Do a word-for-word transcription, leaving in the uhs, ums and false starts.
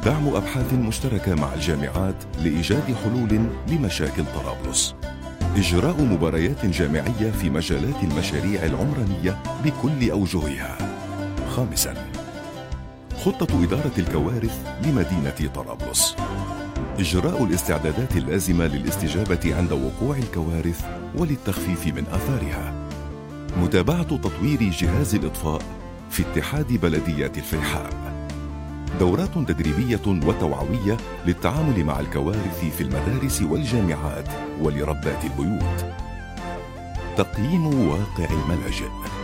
دعم أبحاث مشتركة مع الجامعات لإيجاد حلول لمشاكل طرابلس. إجراء مباريات جامعية في مجالات المشاريع العمرانية بكل أوجهها. خامساً، خطة إدارة الكوارث لمدينة طرابلس. إجراء الاستعدادات اللازمة للاستجابة عند وقوع الكوارث وللتخفيف من آثارها. متابعة تطوير جهاز الإطفاء في اتحاد بلديات الفيحاء. دورات تدريبية وتوعوية للتعامل مع الكوارث في المدارس والجامعات ولربات البيوت. تقييم واقع الملاجئ.